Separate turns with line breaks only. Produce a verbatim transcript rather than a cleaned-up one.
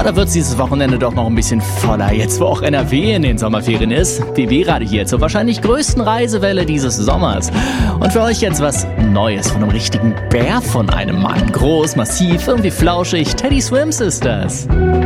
Oder wird's dieses Wochenende doch noch ein bisschen voller, jetzt wo auch N R W in den Sommerferien ist? B B-Radio hier zur wahrscheinlich größten Reisewelle dieses Sommers. Und für euch jetzt was Neues von einem richtigen Bär von einem Mann. Groß, massiv, irgendwie flauschig. Teddy Swims ist das.